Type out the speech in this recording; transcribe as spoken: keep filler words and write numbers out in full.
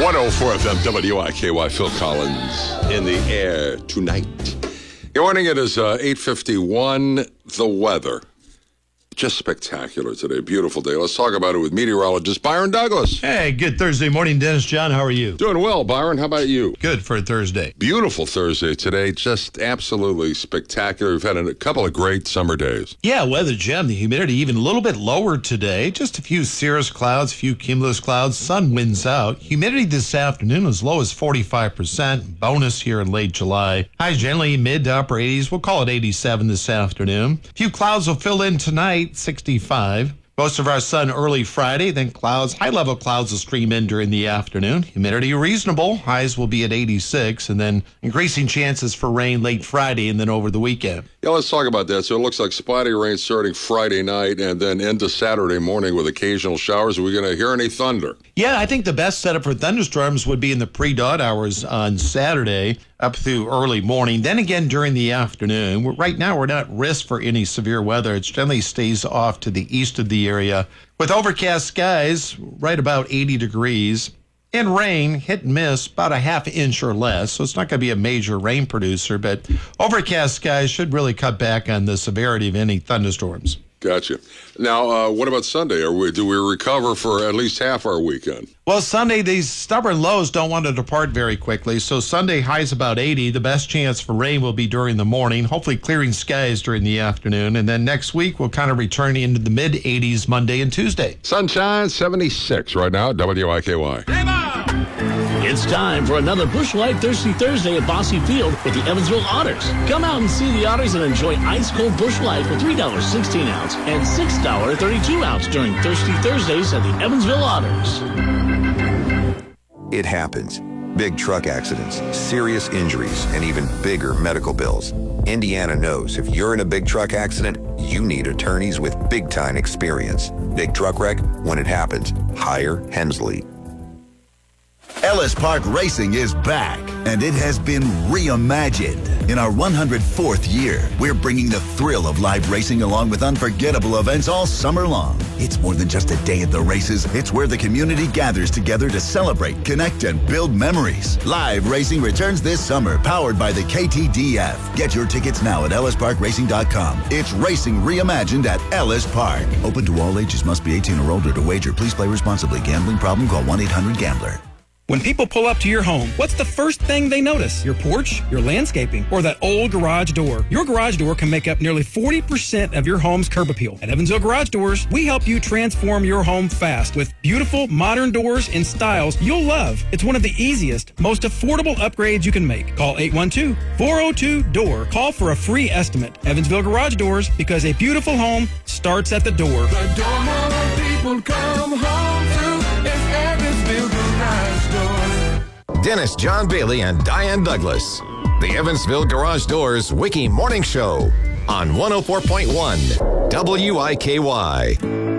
one oh four F M W I K Y, Phil Collins in the air tonight. Good morning, it is uh, eight fifty-one. The weather, just spectacular today. Beautiful day. Let's talk about it with meteorologist Byron Douglas. Hey, good Thursday morning, Dennis. John, how are you? Doing well, Byron. How about you? Good for a Thursday. Beautiful Thursday today. Just absolutely spectacular. We've had a couple of great summer days. Yeah, weather gem. The humidity even a little bit lower today. Just a few cirrus clouds, a few cumulus clouds. Sun wins out. Humidity this afternoon as low as forty-five percent. Bonus here in late July. Highs generally mid to upper eighties. We'll call it eighty-seven this afternoon. A few clouds will fill in tonight. sixty-five. Most of our sun early Friday, then clouds, high-level clouds will stream in during the afternoon. Humidity reasonable. Highs will be at eighty-six, and then increasing chances for rain late Friday and then over the weekend. Yeah, let's talk about that. So it looks like spotty rain starting Friday night and then into Saturday morning with occasional showers. Are we going to hear any thunder? Yeah, I think the best setup for thunderstorms would be in the pre-dawn hours on Saturday up through early morning. Then again during the afternoon. We're, right now, we're not at risk for any severe weather. It generally stays off to the east of the area with overcast skies right about eighty degrees. And rain, hit and miss, about a half inch or less. So it's not going to be a major rain producer, but overcast skies should really cut back on the severity of any thunderstorms. Gotcha. Now, uh, what about Sunday? Are we, do we recover for at least half our weekend? Well, Sunday, these stubborn lows don't want to depart very quickly. So Sunday, highs about eighty. The best chance for rain will be during the morning, hopefully clearing skies during the afternoon. And then next week, we'll kind of return into the mid eighties Monday and Tuesday. Sunshine, seventy-six right now at W I K Y. It's time for another Busch Light Thirsty Thursday at Bosse Field with the Evansville Otters. Come out and see the Otters and enjoy ice-cold Busch Light for three dollars and sixteen cents and six dollars and thirty-two cents during Thirsty Thursdays at the Evansville Otters. It happens. Big truck accidents, serious injuries, and even bigger medical bills. Indiana knows if you're in a big truck accident, you need attorneys with big-time experience. Big truck wreck, when it happens, hire Hensley. Ellis Park Racing is back, and it has been reimagined. In our one hundred fourth year, we're bringing the thrill of live racing along with unforgettable events all summer long. It's more than just a day at the races. It's where the community gathers together to celebrate, connect, and build memories. Live racing returns this summer, powered by the K T D F. Get your tickets now at ellis park racing dot com. It's racing reimagined at Ellis Park. Open to all ages. Must be eighteen or older to wager. Please play responsibly. Gambling problem? Call one eight hundred gambler. When people pull up to your home, what's the first thing they notice? Your porch, your landscaping, or that old garage door? Your garage door can make up nearly forty percent of your home's curb appeal. At Evansville Garage Doors, we help you transform your home fast with beautiful modern doors in styles you'll love. It's one of the easiest, most affordable upgrades you can make. Call eight one two, four oh two, D O O R. Call for a free estimate. Evansville Garage Doors, because a beautiful home starts at the door. The door more people come home to is Evansville Garage Doors. Dennis John Bailey and Diane Douglas. The Evansville Garage Doors Wiki Morning Show on one oh four point one W I K Y.